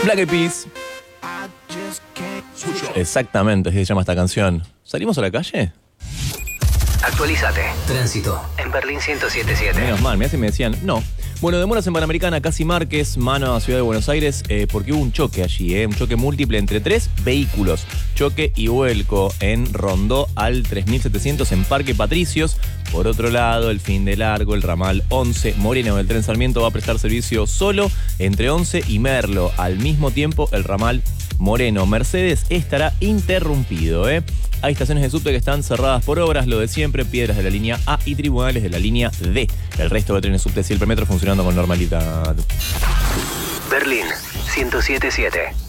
Black Eyed Peas. Exactamente, así se llama esta canción. ¿Salimos a la calle? Actualizate. Tránsito en Berlín 107.7. Menos mal, mirá si me decían no. Bueno, demoras en Panamericana, Casi Márquez, mano a Ciudad de Buenos Aires, porque hubo un choque allí, un choque múltiple entre 3 vehículos. Choque y vuelco en Rondó al 3700 en Parque Patricios. Por otro lado, el fin de largo, el ramal 11 Moreno del tren Sarmiento va a prestar servicio solo entre 11 y Merlo. Al mismo tiempo, el ramal Moreno Mercedes estará interrumpido. Hay estaciones de subte que están cerradas por obras, lo de siempre, piedras de la línea A y tribunales de la línea D. El resto de trenes subte y el premetro funcionando con normalidad. Berlín 107.7.